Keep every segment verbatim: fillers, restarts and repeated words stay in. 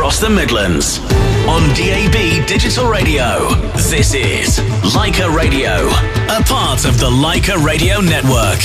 across the Midlands. On D A B Digital Radio, this is Leica Radio, a part of the Leica Radio Network.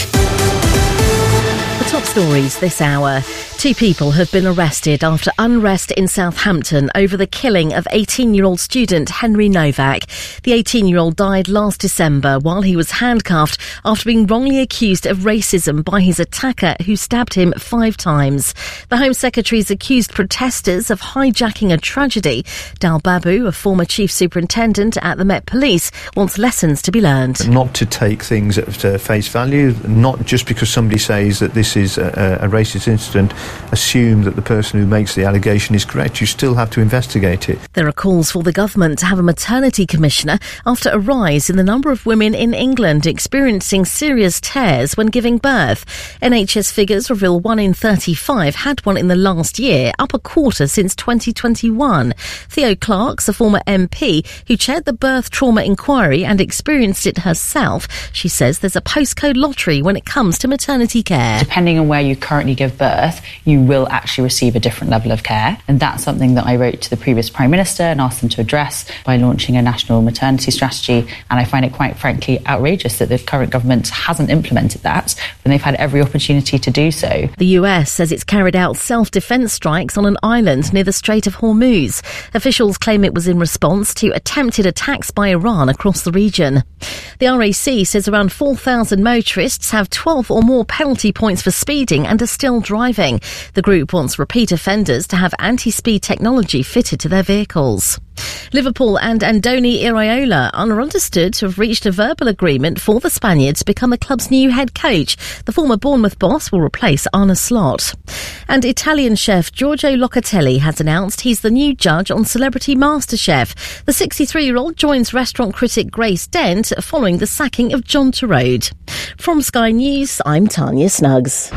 The top stories this hour. Two people have been arrested after unrest in Southampton over the killing of eighteen-year-old student Henry Novak. The eighteen-year-old died last December while he was handcuffed after being wrongly accused of racism by his attacker, who stabbed him five times. The Home Secretary's accused protesters of hijacking a tragedy. Dal Babu, a former chief superintendent at the Met Police, wants lessons to be learned. Not to take things at uh, face value, not just because somebody says that this is a, a racist incident, assume that the person who makes the allegation is correct. You still have to investigate it. There are calls for the government to have a maternity commissioner after a rise in the number of women in England experiencing serious tears when giving birth. N H S figures reveal one in thirty-five had one in the last year, up a quarter since twenty twenty-one. Theo Clark's a former M P who chaired the birth trauma inquiry and experienced it herself. She says there's a postcode lottery when it comes to maternity care. Depending on where you currently give birth, you will actually receive a different level of care. And that's something that I wrote to the previous Prime Minister and asked them to address by launching a national maternity strategy. And I find it quite frankly outrageous that the current government hasn't implemented that when they've had every opportunity to do so. The U S says it's carried out self-defence strikes on an island near the Strait of Hormuz. Officials claim it was in response to attempted attacks by Iran across the region. The R A C says around four thousand motorists have twelve or more penalty points for speeding and are still driving. The group wants repeat offenders to have anti-speed technology fitted to their vehicles. Liverpool and Andoni Iraola are understood to have reached a verbal agreement for the Spaniard to become the club's new head coach. The former Bournemouth boss will replace Arne Slot. And Italian chef Giorgio Locatelli has announced he's the new judge on Celebrity MasterChef. The sixty-three-year-old joins restaurant critic Grace Dent following the sacking of John Turode. From Sky News, I'm Tanya Snuggs.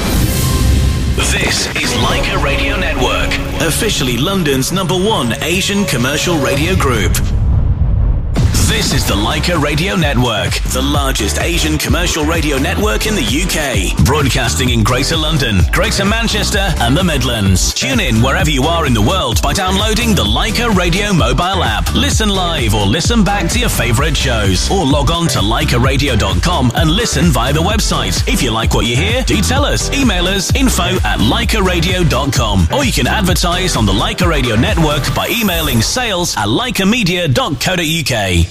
This is Leica Radio Network, officially London's number one Asian commercial radio group. This is the Leica Radio Network, the largest Asian commercial radio network in the U K, broadcasting in Greater London, Greater Manchester and the Midlands. Tune in wherever you are in the world by downloading the Leica Radio mobile app. Listen live or listen back to your favourite shows, or log on to leica radio dot com and listen via the website. If you like what you hear, do tell us. Email us info at leica radio dot com, or you can advertise on the Leica Radio Network by emailing sales at leica media dot co dot uk.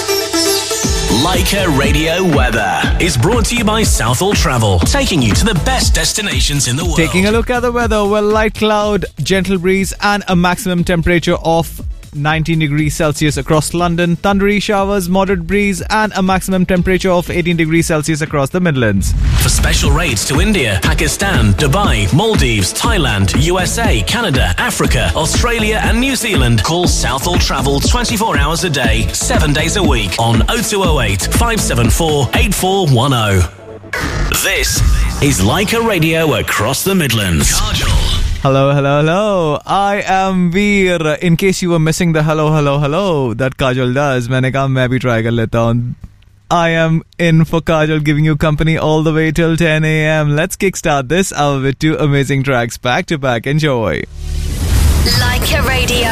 Leica Radio Weather is brought to you by Southall Travel, taking you to the best destinations in the world. Taking a look at the weather, well, light cloud, gentle breeze and a maximum temperature of nineteen degrees Celsius across London, thundery showers, moderate breeze and a maximum temperature of eighteen degrees Celsius across the Midlands. For special rates to India, Pakistan, Dubai, Maldives, Thailand, U S A, Canada, Africa, Australia and New Zealand, call Southall Travel twenty-four hours a day, seven days a week on oh two oh eight, five seven four, eight four one oh. This is Leica Radio across the Midlands. Kajol. Hello, hello, hello. I am Veer. In case you were missing the hello, hello, hello that Kajol does, मैंने कहा मैं भी try कर लेता हूँ. I am in for Kajol, giving you company all the way till ten a.m. Let's kickstart this hour with two amazing tracks back to back. Enjoy. Leica Radio.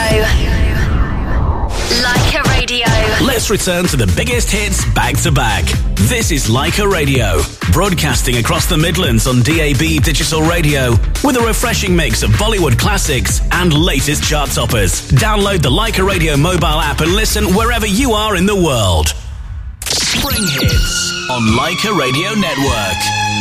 Leica Radio. Let's return to the biggest hits back to back. This is Leica Radio, broadcasting across the Midlands on D A B Digital Radio with a refreshing mix of Bollywood classics and latest chart toppers. Download the Leica Radio mobile app and listen wherever you are in the world. Spring Hits on Leica Radio Network.